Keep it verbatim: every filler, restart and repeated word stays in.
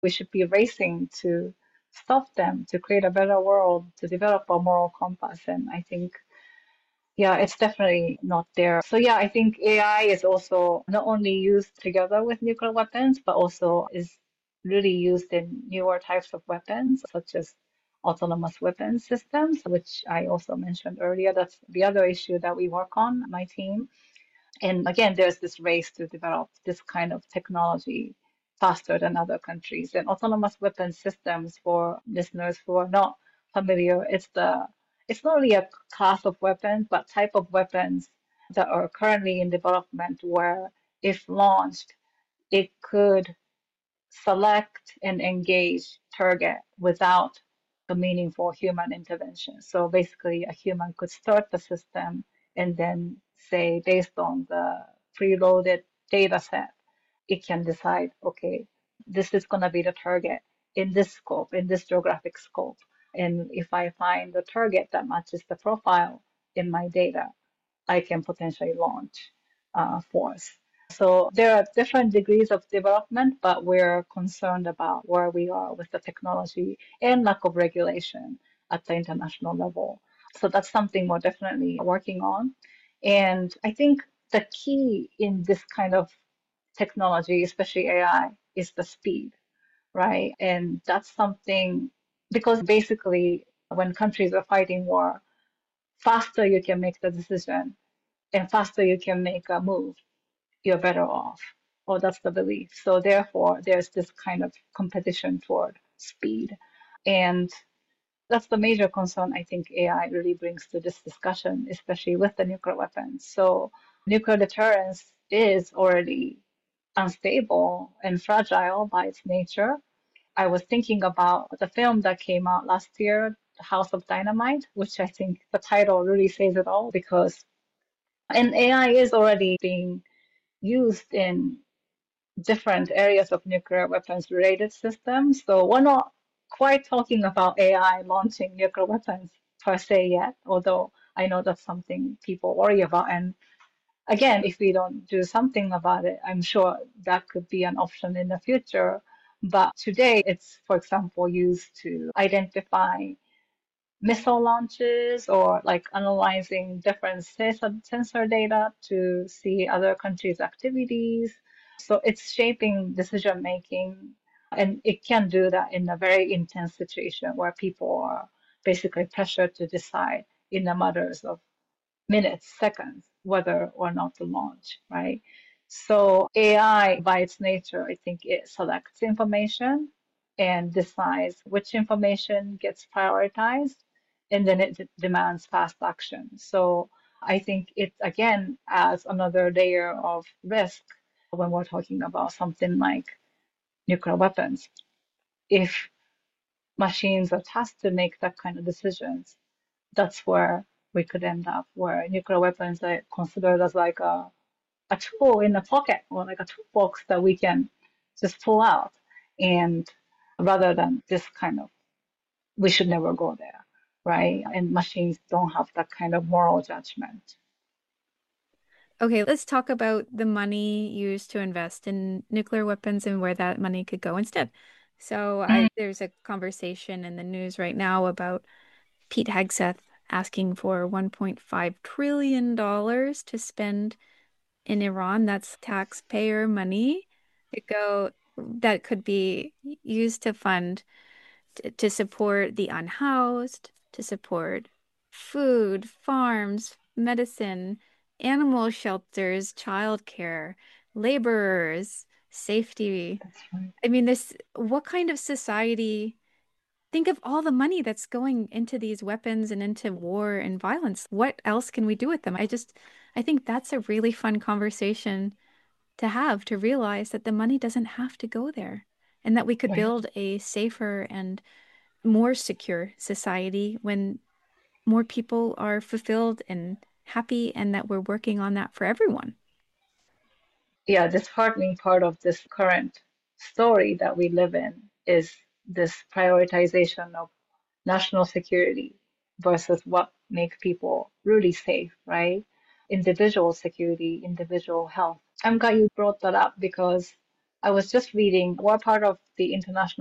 We should be racing to stop them, to create a better world, to develop a moral compass. And I think, yeah, it's definitely not there. So yeah, I think A I is also not only used together with nuclear weapons, but also is really used in newer types of weapons, such as autonomous weapon systems, which I also mentioned earlier. That's the other issue that we work on, my team. And again, there's this race to develop this kind of technology faster than other countries. And autonomous weapon systems, for listeners who are not familiar, it's the it's not really a class of weapons, but type of weapons that are currently in development where, if launched, it could select and engage target without a meaningful human intervention. So basically, a human could start the system and then say, based on the preloaded data set, it can decide, okay, this is going to be the target in this scope, in this geographic scope. And if I find the target that matches the profile in my data, I can potentially launch uh, force. So there are different degrees of development, but we're concerned about where we are with the technology and lack of regulation at the international level. So that's something we're definitely working on. And I think the key in this kind of technology, especially A I, is the speed, right? And that's something because basically when countries are fighting war, faster you can make the decision and faster you can make a move, you're better off. Or that's the belief. So therefore, there's this kind of competition toward speed. And that's the major concern I think A I really brings to this discussion, especially with the nuclear weapons. So nuclear deterrence is already unstable and fragile by its nature. I was thinking about the film that came out last year, House of Dynamite, which I think the title really says it all because and A I is already being used in different areas of nuclear weapons related systems. So we're not quite talking about A I launching nuclear weapons per se yet, although I know that's something people worry about. And again, if we don't do something about it, I'm sure that could be an option in the future. But today, it's, for example, used to identify missile launches or like analyzing different sensor sensor data to see other countries' activities. So it's shaping decision making, and it can do that in a very intense situation where people are basically pressured to decide in the matters of minutes, seconds, whether or not to launch, right? So A I, by its nature, I think it selects information and decides which information gets prioritized, and then it d- demands fast action. So I think it again adds another layer of risk when we're talking about something like nuclear weapons. If machines are tasked to make that kind of decisions, that's where we could end up, where nuclear weapons are considered as like a, a tool in the pocket or like a toolbox that we can just pull out. And rather than this kind of, we should never go there, right? And machines don't have that kind of moral judgment. Okay, let's talk about the money used to invest in nuclear weapons and where that money could go instead. So I, there's a conversation in the news right now about Pete Hegseth asking for one point five trillion dollars to spend in Iran. That's taxpayer money to go that could be used to fund to, to support the unhoused, to support food, farms, medicine, animal shelters, childcare, laborers, safety. That's right. I mean, this, what kind of society? Think of all the money that's going into these weapons and into war and violence. What else can we do with them? I just, I think that's a really fun conversation to have, to realize that the money doesn't have to go there and that we could Right. build a safer and more secure society when more people are fulfilled and happy and that we're working on that for everyone. Yeah, disheartening part of this current story that we live in is this prioritization of national security versus what makes people really safe, right? Individual security, individual health. I'm glad you brought that up because I was just reading what part of the international